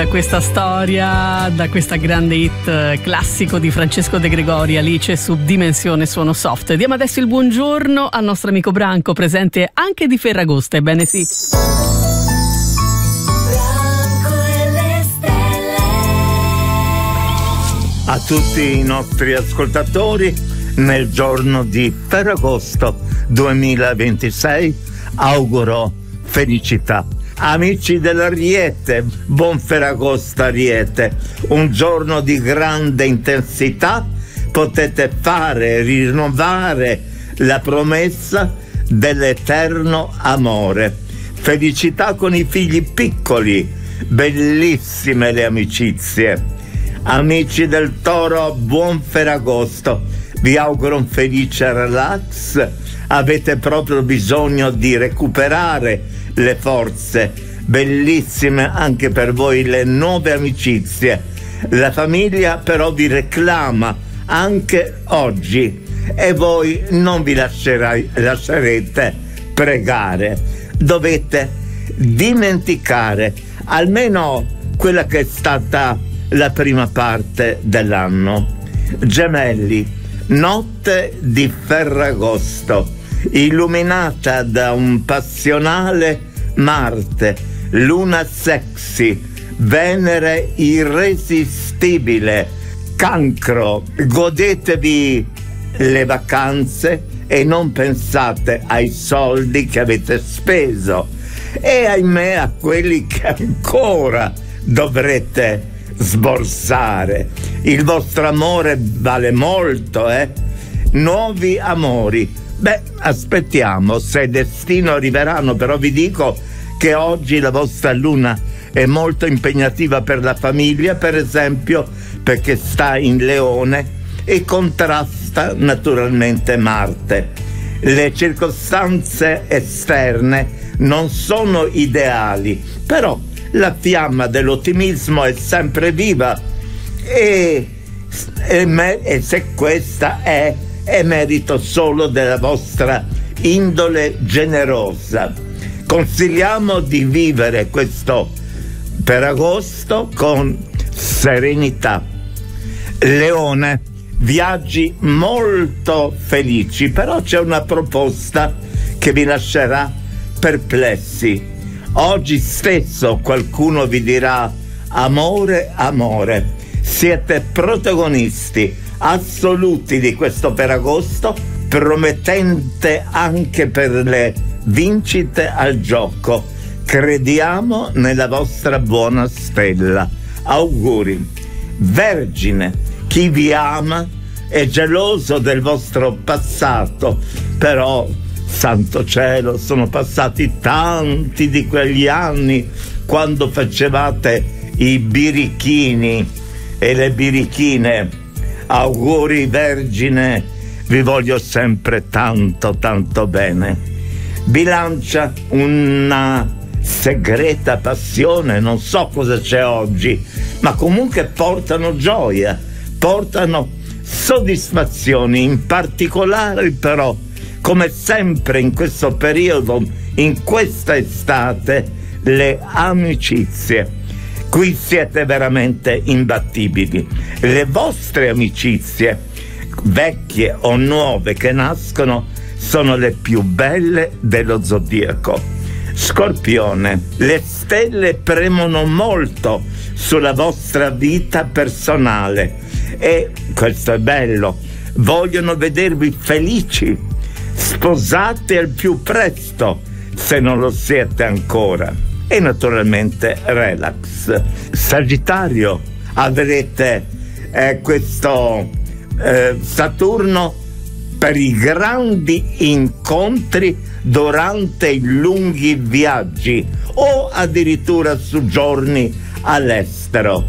Questa storia da questa grande hit classico di Francesco De Gregori, Alice su Dimensione Suono Soft. Diamo adesso il buongiorno al nostro amico Branco, presente anche di Ferragosto, ebbene sì. A tutti i nostri ascoltatori, nel giorno di Ferragosto 2026 auguro felicità. Amici dell'Ariete, buon Ferragosto Ariete, un giorno di grande intensità, potete rinnovare la promessa dell'eterno amore. Felicità con i figli piccoli, bellissime le amicizie. Amici del Toro, buon Ferragosto, vi auguro un felice relax, avete proprio bisogno di recuperare le forze, bellissime anche per voi le nuove amicizie. La famiglia però vi reclama anche oggi e voi non vi lascerete pregare. Dovete dimenticare almeno quella che è stata la prima parte dell'anno. Gemelli, notte di Ferragosto, illuminata da un passionale Marte, luna sexy, Venere irresistibile. Cancro, godetevi le vacanze e non pensate ai soldi che avete speso e ahimè a quelli che ancora dovrete sborsare. Il vostro amore vale molto, nuovi amori. Aspettiamo, se destino arriveranno, però vi dico che oggi la vostra luna è molto impegnativa per la famiglia, per esempio, perché sta in Leone e contrasta naturalmente Marte. Le circostanze esterne non sono ideali, però la fiamma dell'ottimismo è sempre viva e se questa è merito solo della vostra indole generosa. Consigliamo di vivere questo Ferragosto con serenità. Leone, viaggi molto felici, però c'è una proposta che vi lascerà perplessi. Oggi stesso qualcuno vi dirà amore, amore. Siete protagonisti assoluti di questo Ferragosto, promettente anche per le vincite al gioco. Crediamo nella vostra buona stella. Auguri. Vergine, chi vi ama è geloso del vostro passato, però santo cielo, sono passati tanti di quegli anni quando facevate i birichini e le birichine. Auguri Vergine, vi voglio sempre tanto tanto bene. Bilancia, una segreta passione, non so cosa c'è oggi, ma comunque portano gioia, portano soddisfazioni, in particolare però, come sempre in questo periodo, in questa estate, le amicizie. Qui siete veramente imbattibili. Le vostre amicizie, vecchie o nuove che nascono, sono le più belle dello zodiaco. Scorpione, le stelle premono molto sulla vostra vita personale e, questo è bello, vogliono vedervi felici, sposate al più presto se non lo siete ancora. E naturalmente relax. Sagittario, avrete questo Saturno per i grandi incontri durante i lunghi viaggi o addirittura soggiorni all'estero.